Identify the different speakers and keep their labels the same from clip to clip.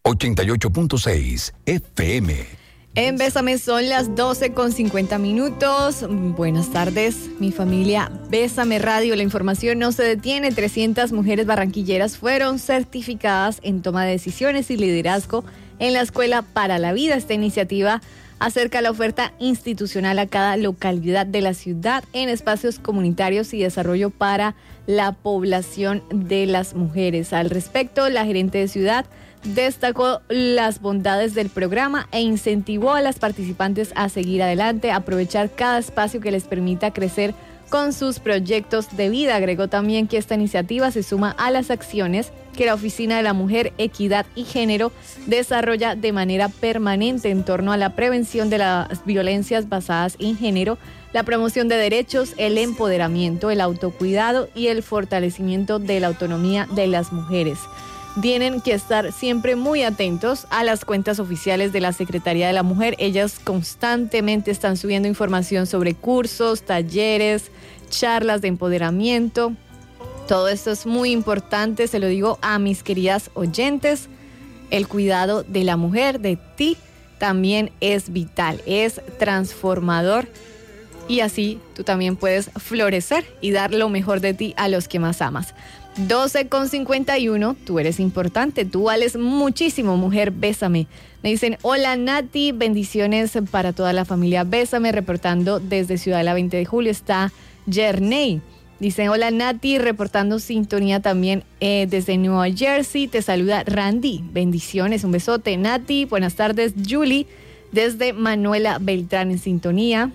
Speaker 1: 88.6 FM.
Speaker 2: En Bésame son las 12:50. Buenas tardes, mi familia Bésame Radio. La información no se detiene. 300 mujeres barranquilleras fueron certificadas en toma de decisiones y liderazgo en la Escuela para la Vida. Esta iniciativa acerca la oferta institucional a cada localidad de la ciudad en espacios comunitarios y desarrollo para la población de las mujeres. Al respecto, la gerente de ciudad destacó las bondades del programa e incentivó a las participantes a seguir adelante, aprovechar cada espacio que les permita crecer con sus proyectos de vida. Agregó también que esta iniciativa se suma a las acciones que la Oficina de la Mujer, Equidad y Género desarrolla de manera permanente en torno a la prevención de las violencias basadas en género, la promoción de derechos, el empoderamiento, el autocuidado y el fortalecimiento de la autonomía de las mujeres. Tienen que estar siempre muy atentos a las cuentas oficiales de la Secretaría de la Mujer. Ellas constantemente están subiendo información sobre cursos, talleres, charlas de empoderamiento. Todo esto es muy importante, se lo digo a mis queridas oyentes. El cuidado de la mujer, de ti, también es vital, es transformador. Y así tú también puedes florecer y dar lo mejor de ti a los que más amas. 12:51, tú eres importante, tú vales muchísimo, mujer, bésame. Me dicen, hola Nati, bendiciones para toda la familia Bésame, reportando desde Ciudadela 20 de Julio, está Yerney. Dicen, hola Nati, reportando sintonía también desde Nueva Jersey, te saluda Randy, bendiciones, un besote. Nati, buenas tardes, Julie, desde Manuela Beltrán en sintonía.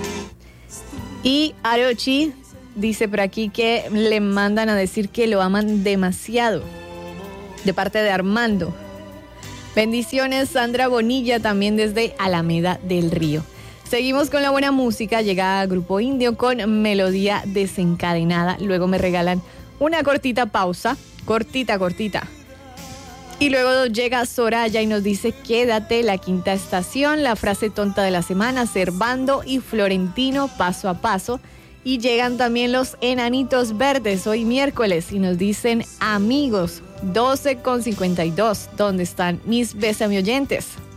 Speaker 2: Y Arochi dice por aquí que le mandan a decir que lo aman demasiado, de parte de Armando. Bendiciones, Sandra Bonilla, también desde Alameda del Río. Seguimos con la buena música, llega Grupo Indio con Melodía Desencadenada. Luego me regalan una cortita pausa, cortita. Y luego llega Soraya y nos dice, quédate, la quinta estación, la frase tonta de la semana, Servando y Florentino, paso a paso. Y llegan también los Enanitos Verdes hoy miércoles y nos dicen amigos. 12:52. ¿Dónde están mis Bésame oyentes?